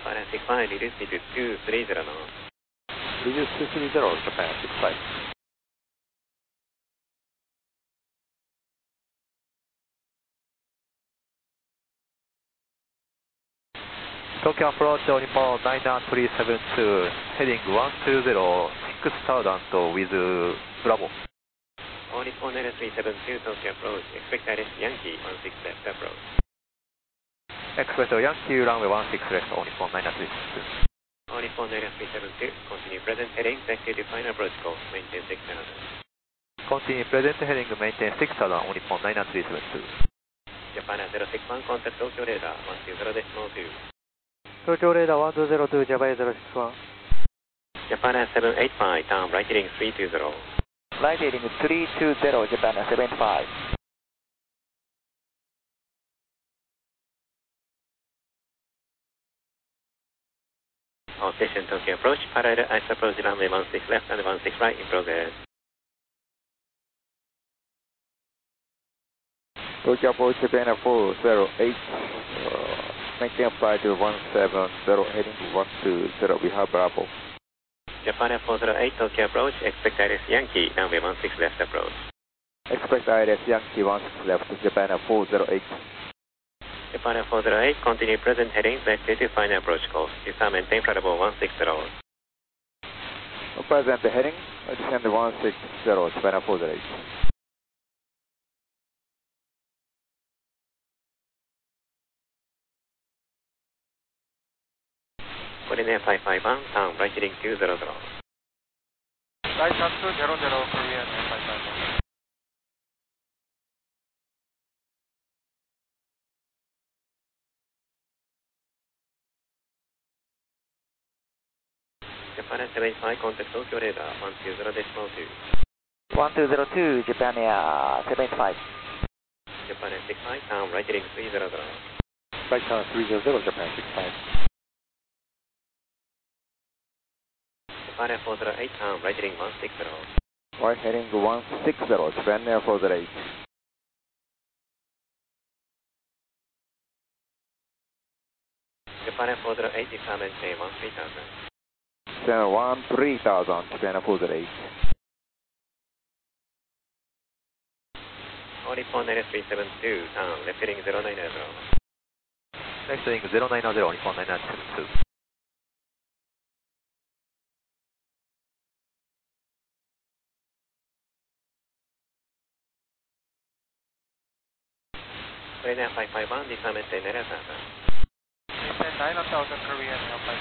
Japan 65, reduce me to 230 knots. Reduce 230, Japan 65. Tokyo approach, Nippon 99372, heading 120, 6000 with Bravo. Nippon 9372, Tokyo approach, expect ILS Yankee 16 left approach. Expect Yankee runway 16 left, Nippon 99372. Nippon 9372, continue present heading, taxi to final approach course, maintain 6000. Continue present heading, maintain 6000, Nippon 99372. Japan 061, contact Tokyo radar 120.2. Tokyo radar 1202, Japan 061. Japan 785, turn right heading 320. Right heading 320, Japan 75. All station Tokyo approach, parallel ice approach runway 16 left and 16 right in progress. Tokyo approach, Japan 408, maintain flight to 170, heading 120, we have Bravo. Japan 408, Tokyo approach, expect ILS Yankee, runway 16 left approach. Expect ILS Yankee 16 left, Japan 408. Japan 408, continue present heading, taxi to final approach course. Descend maintain flight level 160. Present heading, descend 160, Japan 408. Korean 551, turn right heading 200. Right up to 00, Korean 551. Japan 75, contact Tokyo radar 120.2. 1202, Japan 75. Japan 65, turn right heading 300. Right turn 300, Japan 65. Japan 408, turn right heading 160. Right heading 160, Japan 408. Japan 408, descend maintain 13,000. 3000, Japan 408. Nippon 9372, turn left heading 090. Next heading 090, Nippon 9972. Korean 551, descend maintain 9000. Maintain 9000, Korean